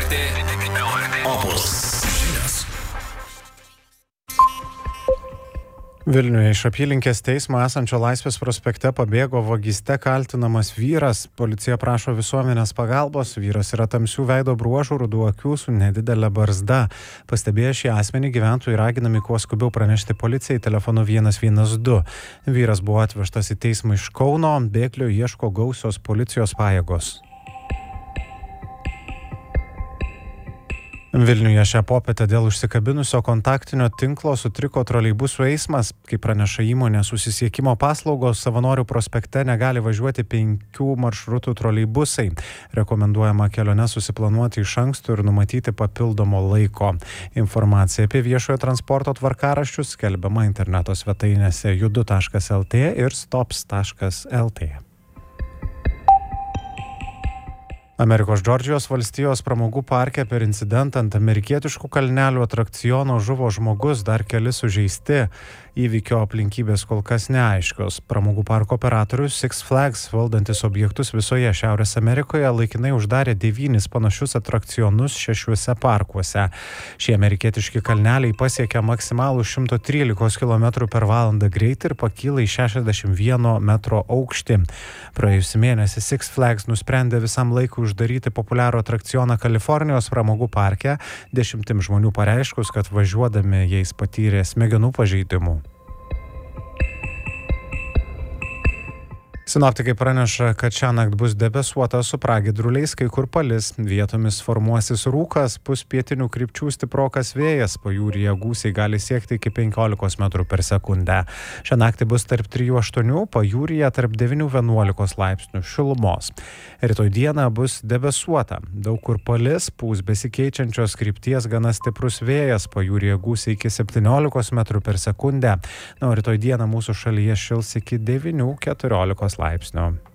Opus žinios. Vilniuje iš apylinkės teismo esančio Laisvės prospekte pabėgo vagyste kaltinamas vyras. Policija prašo visuomenės pagalbos. Vyras yra tamsių veido bruožų, rudų akių su nedidelė barzda. Pastebėję šį asmenį, gyventojai raginami kuo skubiau pranešti policijai telefonu 112. Vyras buvo atvežtas į teismą iš Kauno, bėglio ieško gausios policijos pajėgos. Vilniuje šią popietę dėl užsikabinusio kontaktinio tinklo sutriko troleibusų eismas. Kaip praneša įmonė Susisiekimo paslaugos, Savanorių prospekte negali važiuoti 5 maršrutų troleibusai. Rekomenduojama keliones susiplanuoti iš anksto ir numatyti papildomo laiko. Informacija apie viešojo transporto tvarkaraščius skelbiama interneto svetainėse judu.lt ir stops.lt. Amerikos Džordžijos valstijos pramogų parke per incidentą ant amerikietiškų kalnelių atrakciono žuvo žmogus, dar keli sužeisti. Įvykio aplinkybės kol kas neaiškios. Pramogų parko operatorius Six Flags, valdantis objektus visoje Šiaurės Amerikoje, laikinai uždarė 9 panašius atrakcionus 6 parkuose. Šie amerikietiški kalneliai pasiekia maksimalų 113 km/h greitį ir pakyla į 61 metro aukštį. Praėjusį mėnesį Six Flags nusprendė visam laikui uždaryti populiarų atrakcioną Kalifornijos pramogų parke, 10 žmonių pareiškus, kad važiuodami jais patyrė smegenų pažeidimų. Sinoptikai praneša, kad šiąnakt bus debesuota su pragiedruliais, kai kur palis. Vietomis formuosis rūkas, pūs pietinių krypčių stiprokas vėjas, pajūryje gūsiai gali siekti iki 15 m/s. Šią naktį bus tarp 3-8, pajūryje tarp 9-11 laipsnių šilumos. Rytoj dieną bus debesuota. Daug kur palis, pūs besikeičiančios krypties gana stiprus vėjas, pajūryje gūsiai iki 17 m/s. Na, o rytoj dieną mūsų šalyje šils iki 9-14 laipsnių.